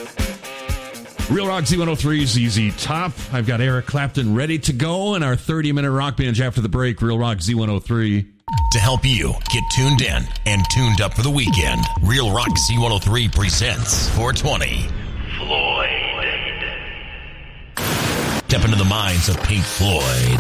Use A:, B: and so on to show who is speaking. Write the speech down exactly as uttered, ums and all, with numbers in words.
A: Real Rock Z one oh three, Z Z Top. I've got Eric Clapton ready to go in our thirty-minute rock binge after the break. Real Rock Z one oh three.
B: To help you get tuned in and tuned up for the weekend, Real Rock Z one oh three presents four twenty. Floyd. Step into the minds of Pink Floyd,